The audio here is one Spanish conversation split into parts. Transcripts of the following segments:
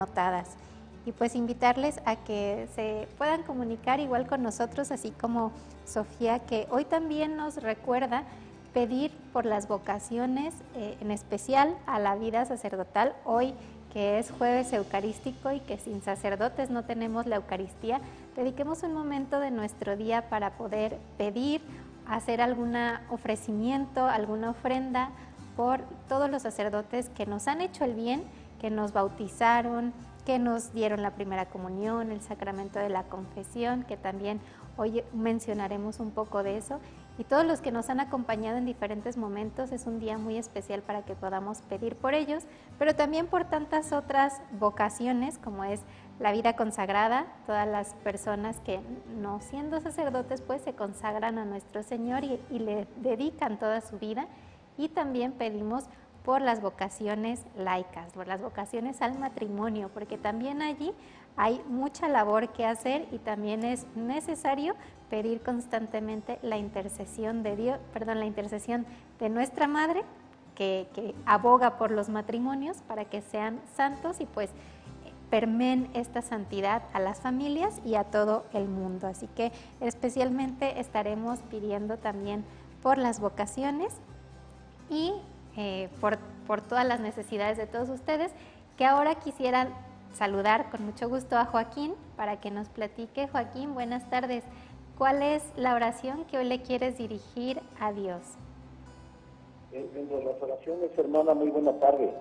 notadas. Y pues invitarles a que se puedan comunicar igual con nosotros, así como Sofía, que hoy también nos recuerda pedir por las vocaciones, en especial a la vida sacerdotal. Hoy, que es jueves eucarístico y que sin sacerdotes no tenemos la Eucaristía, dediquemos un momento de nuestro día para poder pedir, hacer algún ofrecimiento, alguna ofrenda por todos los sacerdotes que nos han hecho el bien, que nos bautizaron, que nos dieron la primera comunión, el sacramento de la confesión, que también hoy mencionaremos un poco de eso, y todos los que nos han acompañado en diferentes momentos. Es un día muy especial para que podamos pedir por ellos, pero también por tantas otras vocaciones como es la vida consagrada, todas las personas que no siendo sacerdotes pues se consagran a nuestro Señor y le dedican toda su vida, y también pedimos por las vocaciones laicas, por las vocaciones al matrimonio, porque también allí hay mucha labor que hacer y también es necesario pedir constantemente la intercesión de Dios, la intercesión de nuestra Madre, que aboga por los matrimonios para que sean santos y pues permeen esta santidad a las familias y a todo el mundo. Así que especialmente estaremos pidiendo también por las vocaciones y por todas las necesidades de todos ustedes, que ahora quisiera saludar con mucho gusto a Joaquín para que nos platique. Joaquín, buenas tardes. ¿Cuál es la oración que hoy le quieres dirigir a Dios? Dentro de las oraciones, hermana, muy buena tarde.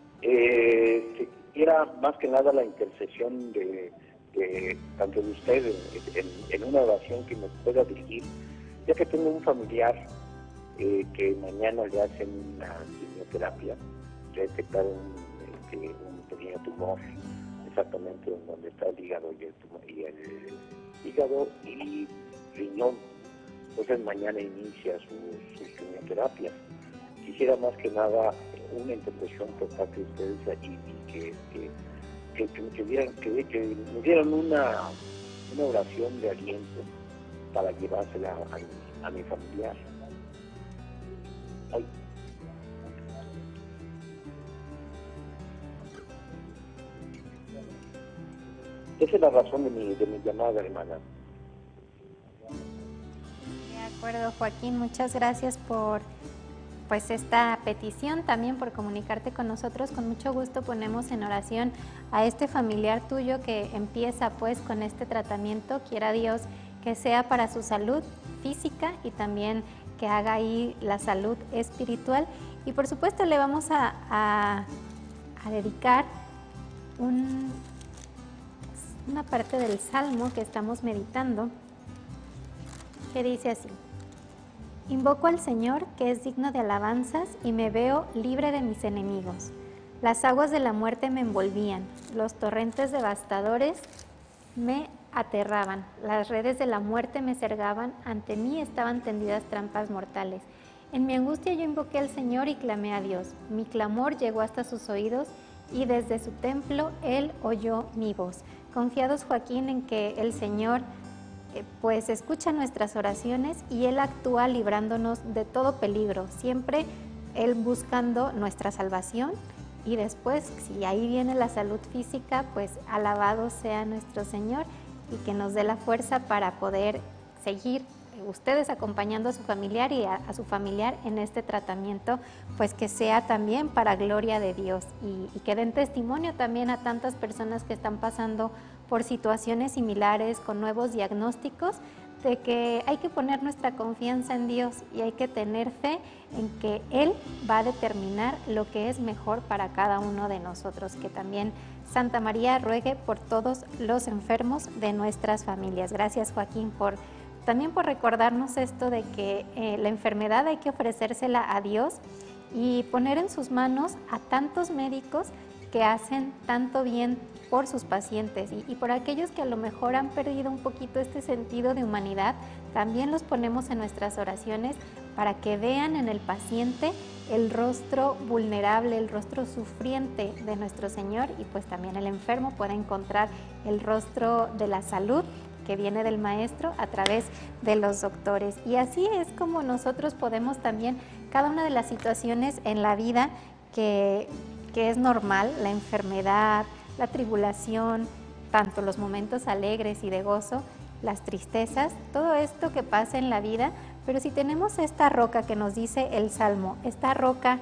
Quisiera más que nada la intercesión de tanto de usted en una oración que nos pueda dirigir, ya que tengo un familiar que mañana le hacen una quimioterapia, le detectaron un pequeño tumor, exactamente en donde está el hígado y riñón. Entonces mañana inicia sus quimioterapias. Quisiera más que nada una intercesión por parte de ustedes y que me dieran una oración de aliento para llevársela a mi familiar. Ay. Esa es la razón de mi llamada, hermana. De acuerdo, Joaquín, muchas gracias por pues esta petición, también por comunicarte con nosotros. Con mucho gusto ponemos en oración a este familiar tuyo que empieza pues con este tratamiento. Quiera Dios que sea para su salud física y también que haga ahí la salud espiritual. Y por supuesto le vamos a dedicar una parte del Salmo que estamos meditando, que dice así: Invoco al Señor, que es digno de alabanzas, y me veo libre de mis enemigos. Las aguas de la muerte me envolvían, los torrentes devastadores me aterraban, las redes de la muerte me cegaban, ante mí estaban tendidas trampas mortales. En mi angustia yo invoqué al Señor y clamé a Dios. Mi clamor llegó hasta sus oídos y desde su templo Él oyó mi voz. Confiados, Joaquín, en que el Señor pues escucha nuestras oraciones y Él actúa librándonos de todo peligro, siempre Él buscando nuestra salvación. Y después, si ahí viene la salud física, pues alabado sea nuestro Señor y que nos dé la fuerza para poder seguir ustedes acompañando a su familiar y a su familiar en este tratamiento, pues que sea también para gloria de Dios y que den testimonio también a tantas personas que están pasando por situaciones similares, con nuevos diagnósticos, de que hay que poner nuestra confianza en Dios y hay que tener fe en que Él va a determinar lo que es mejor para cada uno de nosotros. Que también Santa María ruegue por todos los enfermos de nuestras familias. Gracias, Joaquín, también por recordarnos esto de que la enfermedad hay que ofrecérsela a Dios y poner en sus manos a tantos médicos que hacen tanto bien por sus pacientes y por aquellos que a lo mejor han perdido un poquito este sentido de humanidad. También los ponemos en nuestras oraciones para que vean en el paciente el rostro vulnerable, el rostro sufriente de nuestro Señor, y pues también el enfermo puede encontrar el rostro de la salud que viene del Maestro a través de los doctores. Y así es como nosotros podemos también, cada una de las situaciones en la vida que es normal, la enfermedad, la tribulación, tanto los momentos alegres y de gozo, las tristezas, todo esto que pasa en la vida, pero si tenemos esta roca que nos dice el Salmo, esta roca